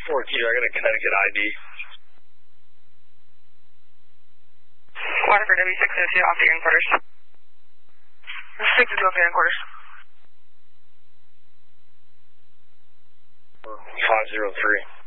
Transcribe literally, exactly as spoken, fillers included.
four Q, I got a Connecticut I D. Waterford W six oh two off the green quarters. six oh two off the green quarters. five zero three.